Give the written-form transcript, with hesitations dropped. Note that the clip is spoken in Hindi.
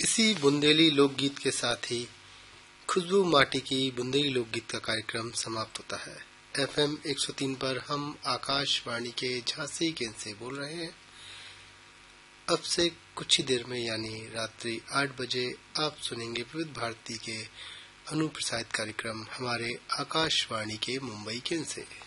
इसी बुंदेली लोकगीत के साथ ही खुशबू माटी की बुंदेली लोकगीत का कार्यक्रम समाप्त होता है। FM 103 पर हम आकाशवाणी के झांसी केंद्र से बोल रहे हैं। अब से कुछ ही देर में यानी रात्रि 8 बजे आप सुनेंगे विविध भारती के अनुप्रसारित कार्यक्रम हमारे आकाशवाणी के मुंबई केंद्र से।